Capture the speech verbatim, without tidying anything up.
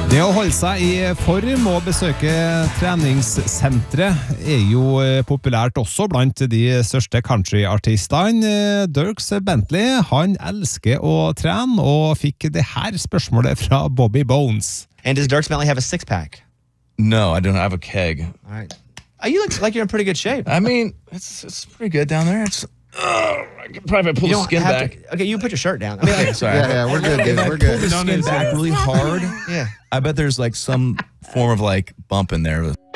Det å holde seg i form og besøke treningssentre er jo populært også blant de største countryartistene. Dierks Bentley, han elsker å trene og fikk det her spørsmålet fra Bobby Bones. And does Dierks Bentley have a six-pack? No, I don't have a keg. All right. Oh, you look like you're in pretty good shape. I mean, it's it's pretty good down there. It's uh, I could probably pull You the don't skin have back. to, okay, you put your shirt down. I mean, like, Sorry. Yeah, yeah, we're good, dude. If I We're pull good. the skin back really hard, yeah. I bet there's like some form of like bump in there.